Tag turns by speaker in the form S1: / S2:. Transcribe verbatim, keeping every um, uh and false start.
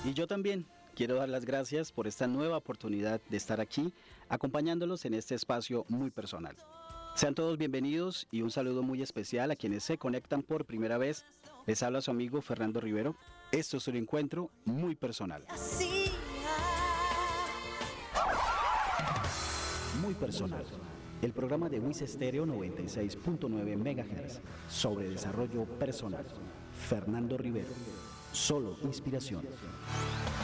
S1: Y yo también quiero dar las gracias por esta nueva oportunidad de estar aquí acompañándolos en este espacio muy personal. Sean todos bienvenidos y un saludo muy especial a quienes se conectan por primera vez. Les habla su amigo Fernando Rivero. Esto es un encuentro muy personal. Muy personal. El programa de Wis Estéreo noventa y seis punto nueve megahertz sobre desarrollo personal. Fernando Rivero. Solo inspiración.